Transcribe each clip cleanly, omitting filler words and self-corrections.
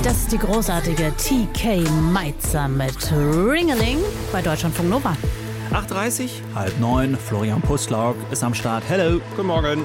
Das ist die großartige TK Meitzer mit Ringeling bei Deutschlandfunk Nova. 8.30 8:30, Florian Pustlauk ist am Start. Hello. Guten Morgen.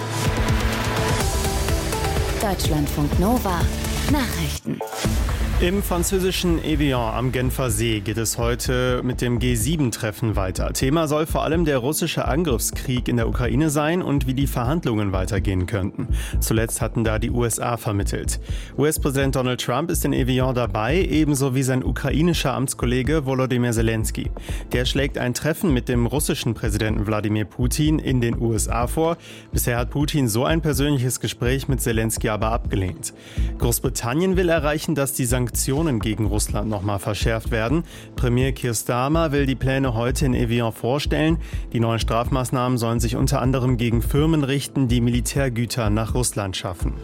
Deutschlandfunk Nova Nachrichten. Im französischen Evian am Genfer See geht es heute mit dem G7-Treffen weiter. Thema soll vor allem der russische Angriffskrieg in der Ukraine sein und wie die Verhandlungen weitergehen könnten. Zuletzt hatten da die USA vermittelt. US-Präsident Donald Trump ist in Evian dabei, ebenso wie sein ukrainischer Amtskollege Volodymyr Zelensky. Der schlägt ein Treffen mit dem russischen Präsidenten Wladimir Putin in den USA vor. Bisher hat Putin so ein persönliches Gespräch mit Zelensky aber abgelehnt. Großbritannien will erreichen, dass die Sanktionen gegen Russland nochmal verschärft werden. Premier Keir Starmer will die Pläne heute in Evian vorstellen. Die neuen Strafmaßnahmen sollen sich unter anderem gegen Firmen richten, die Militärgüter nach Russland schaffen.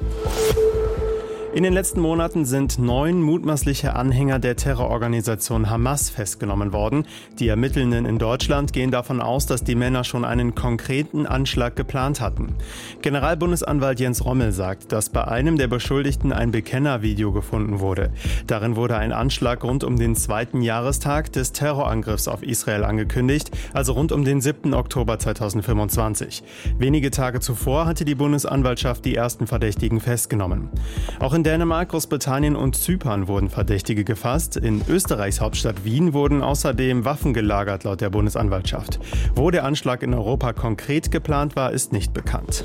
In den letzten Monaten sind 9 mutmaßliche Anhänger der Terrororganisation Hamas festgenommen worden. Die Ermittelnden in Deutschland gehen davon aus, dass die Männer schon einen konkreten Anschlag geplant hatten. Generalbundesanwalt Jens Rommel sagt, dass bei einem der Beschuldigten ein Bekennervideo gefunden wurde. Darin wurde ein Anschlag rund um den 2. Jahrestag des Terrorangriffs auf Israel angekündigt, also rund um den 7. Oktober 2025. Wenige Tage zuvor hatte die Bundesanwaltschaft die ersten Verdächtigen festgenommen. Auch in Dänemark, Großbritannien und Zypern wurden Verdächtige gefasst. In Österreichs Hauptstadt Wien wurden außerdem Waffen gelagert, laut der Bundesanwaltschaft. Wo der Anschlag in Europa konkret geplant war, ist nicht bekannt.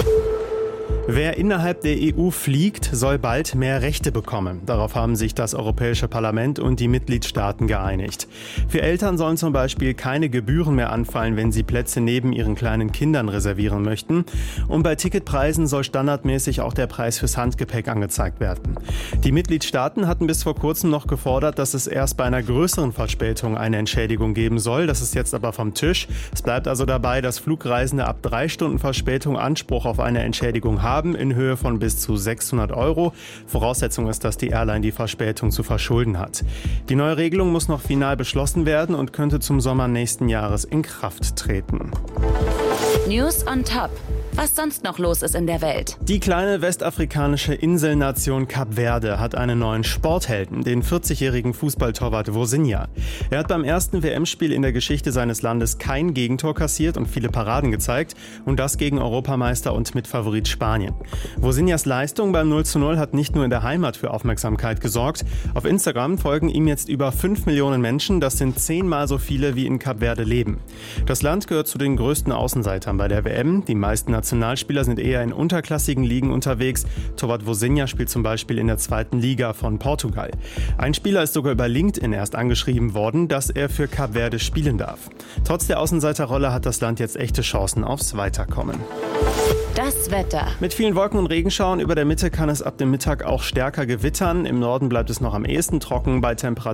Wer innerhalb der EU fliegt, soll bald mehr Rechte bekommen. Darauf haben sich das Europäische Parlament und die Mitgliedstaaten geeinigt. Für Eltern sollen zum Beispiel keine Gebühren mehr anfallen, wenn sie Plätze neben ihren kleinen Kindern reservieren möchten. Und bei Ticketpreisen soll standardmäßig auch der Preis fürs Handgepäck angezeigt werden. Die Mitgliedstaaten hatten bis vor kurzem noch gefordert, dass es erst bei einer größeren Verspätung eine Entschädigung geben soll. Das ist jetzt aber vom Tisch. Es bleibt also dabei, dass Flugreisende ab 3 Stunden Verspätung Anspruch auf eine Entschädigung haben, in Höhe von bis zu 600 €. Voraussetzung ist, dass die Airline die Verspätung zu verschulden hat. Die neue Regelung muss noch final beschlossen werden und könnte zum Sommer nächsten Jahres in Kraft treten. News on Top. Was sonst noch los ist in der Welt. Die kleine westafrikanische Inselnation Kap Verde hat einen neuen Sporthelden, den 40-jährigen Fußballtorwart Vozinha. Er hat beim ersten WM-Spiel in der Geschichte seines Landes kein Gegentor kassiert und viele Paraden gezeigt, und das gegen Europameister und Mitfavorit Spanien. Vozinhas Leistung beim 0:0 hat nicht nur in der Heimat für Aufmerksamkeit gesorgt. Auf Instagram folgen ihm jetzt über 5 Millionen Menschen, das sind 10-mal so viele wie in Kap Verde leben. Das Land gehört zu den größten Außenseitern bei der WM. Die meisten Nationalspieler sind eher in unterklassigen Ligen unterwegs. Torwart Vozinha spielt zum Beispiel in der 2. Liga von Portugal. Ein Spieler ist sogar über LinkedIn erst angeschrieben worden, dass er für Kap Verde spielen darf. Trotz der Außenseiterrolle hat das Land jetzt echte Chancen aufs Weiterkommen. Das Wetter. Mit vielen Wolken und Regenschauern über der Mitte kann es ab dem Mittag auch stärker gewittern. Im Norden bleibt es noch am ehesten trocken bei Temperaturen